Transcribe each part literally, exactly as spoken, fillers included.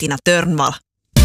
Kristiina Törnvall.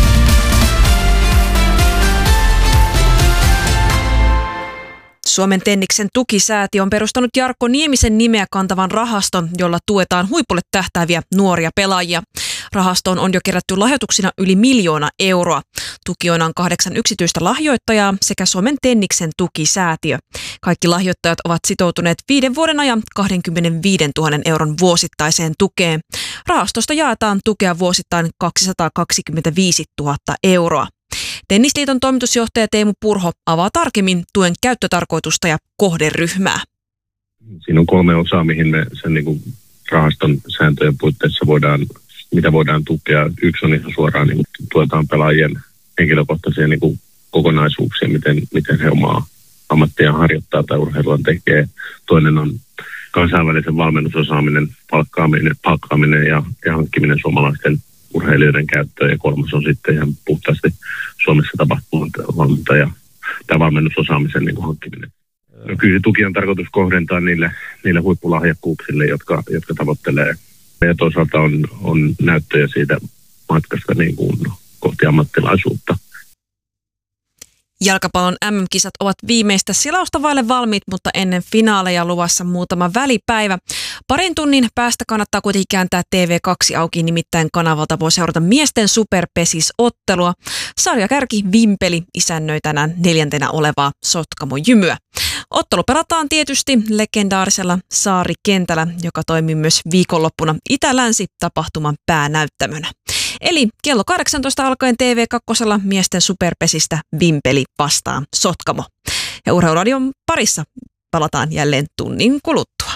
Suomen Tenniksen tukisäätiö on perustanut Jarkko Niemisen nimeä kantavan rahaston, jolla tuetaan huipulle tähtääviä nuoria pelaajia. Rahastoon on jo kerätty lahjoituksina yli miljoona euroa. Tukijoina on kahdeksan yksityistä lahjoittajaa sekä Suomen Tenniksen tukisäätiö. Kaikki lahjoittajat ovat sitoutuneet viiden vuoden ajan kaksikymmentäviisituhatta euron vuosittaiseen tukeen. Rahastosta jaetaan tukea vuosittain kaksisataakaksikymmentäviisituhatta euroa. Tennisliiton toimitusjohtaja Teemu Purho avaa tarkemmin tuen käyttötarkoitusta ja kohderyhmää. Siinä on kolme osaa, mihin me sen niin kuin rahaston sääntöjen puitteissa voidaan, mitä voidaan tukea. Yksi on ihan suoraan, niin tuetaan pelaajien henkilökohtaisia niin kuin kokonaisuuksia, miten, miten he omaa ammattia harjoittaa tai urheilua tekee. Toinen on kansainvälisen valmennusosaaminen, palkkaaminen, palkkaaminen ja, ja hankkiminen suomalaisten urheilijoiden käyttöön, ja kolmas on sitten ihan puhtaasti Suomessa tapahtunut valmentaja tai valmennusosaamisen niin kuin hankkiminen. No, kyllä tuki on tarkoitus kohdentaa niille, niille huippulahjakkuuksille, jotka, jotka tavoittelee. Ja toisaalta on, on näyttöjä siitä matkasta niin kuin kohti ammattilaisuutta. Jalkapallon äm äm-kisat ovat viimeistä silausta vaille valmiit, mutta ennen finaaleja luvassa muutama välipäivä. Parin tunnin päästä kannattaa kuitenkin kääntää T V kaksi auki, nimittäin kanavalta voi seurata miesten superpesisottelua. Sarjakärki Vimpeli isännöi tänään neljäntenä olevaa Sotkamo-Jymyä. Ottelu pelataan tietysti legendaarisella Saarikentällä, joka toimii myös viikonloppuna Itä-Länsi-tapahtuman päänäyttämönä. Eli kello kahdeksantoista alkaen T V kaksi miesten superpesistä Vimpeli vastaan Sotkamo. Ja Urheiluradion parissa palataan jälleen tunnin kuluttua.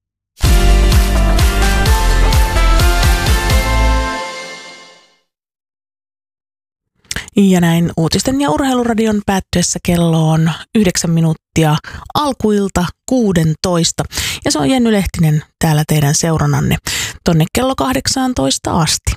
Ja näin uutisten ja Urheiluradion päättyessä kello on yhdeksän minuuttia alkuilta kuusitoista. Ja se on Jenny Lehtinen täällä teidän seurannanne tonne kello kahdeksantoista asti.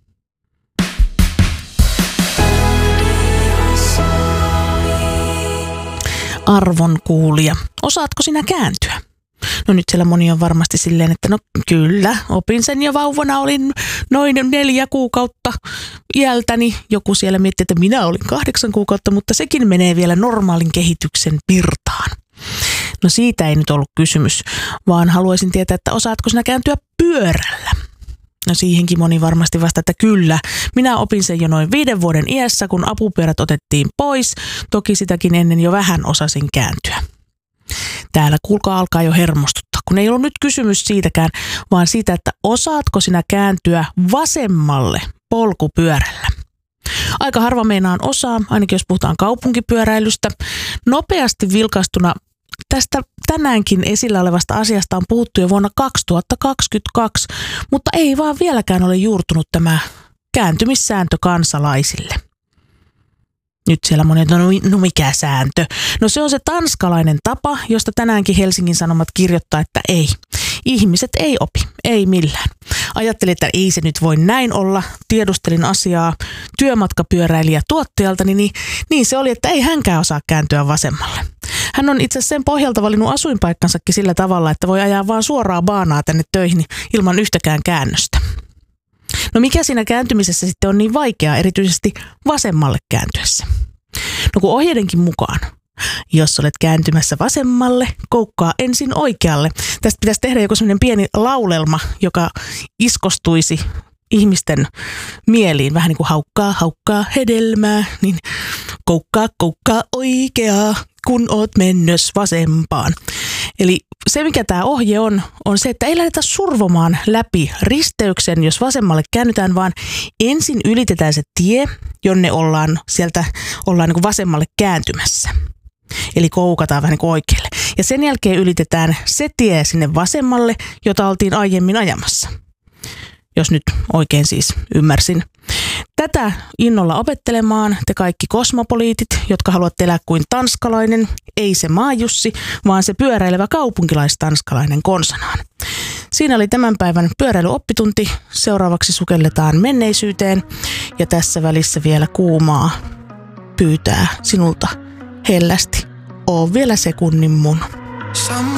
Arvon kuulija, osaatko sinä kääntyä? No nyt siellä moni on varmasti silleen, että no kyllä, opin sen jo vauvana, olin noin neljä kuukautta iältäni. Joku siellä miettii, että minä olin kahdeksan kuukautta, mutta sekin menee vielä normaalin kehityksen virtaan. No siitä ei nyt ollut kysymys, vaan haluaisin tietää, että osaatko sinä kääntyä pyörällä? No siihenkin moni varmasti vastaa, että kyllä. Minä opin sen jo noin viiden vuoden iässä, kun apupyörät otettiin pois. Toki sitäkin ennen jo vähän osasin kääntyä. Täällä kuulkaa alkaa jo hermostuttaa, kun ei ollut nyt kysymys siitäkään, vaan siitä, että osaatko sinä kääntyä vasemmalle polkupyörällä. Aika harva meinaan osaa, ainakin jos puhutaan kaupunkipyöräilystä. Nopeasti vilkaistuna tästä tänäänkin esillä olevasta asiasta on puhuttu jo vuonna kaksituhattakaksikymmentäkaksi, mutta ei vaan vieläkään ole juurtunut tämä kääntymissääntö kansalaisille. Nyt siellä moni, no, no mikä sääntö? No se on se tanskalainen tapa, josta tänäänkin Helsingin Sanomat kirjoittaa, että ei. Ihmiset ei opi, ei millään. Ajattelin, että ei se nyt voi näin olla. Tiedustelin asiaa työmatkapyöräilijä tuottajalta, niin, niin se oli, että ei hänkään osaa kääntyä vasemmalle. Hän on itse asiassa sen pohjalta valinnut asuinpaikkansakin sillä tavalla, että voi ajaa vaan suoraa baanaa tänne töihin ilman yhtäkään käännöstä. No mikä siinä kääntymisessä sitten on niin vaikeaa, erityisesti vasemmalle kääntyessä? No kun ohjeidenkin mukaan, jos olet kääntymässä vasemmalle, koukkaa ensin oikealle. Tästä pitäisi tehdä joku sellainen pieni laulelma, joka iskostuisi ihmisten mieliin. Vähän niin kuin haukkaa, haukkaa hedelmää, niin koukkaa, koukkaa oikeaa, kun oot mennös vasempaan. Eli se, mikä tämä ohje on, on se, että ei lähdetä survomaan läpi risteyksen, jos vasemmalle käännytään, vaan ensin ylitetään se tie, jonne ollaan sieltä ollaan niin kuin vasemmalle kääntymässä. Eli koukataan vähän niin kuin oikealle. Ja sen jälkeen ylitetään se tie sinne vasemmalle, jota oltiin aiemmin ajamassa. Jos nyt oikein siis ymmärsin. Tätä innolla opettelemaan te kaikki kosmopoliitit, jotka haluatte elää kuin tanskalainen, ei se maajussi, vaan se pyöräilevä kaupunkilaistanskalainen konsanaan. Siinä oli tämän päivän pyöräilyoppitunti. Seuraavaksi sukelletaan menneisyyteen ja tässä välissä vielä kuumaa pyytää sinulta hellästi. Oo vielä sekunnin mun.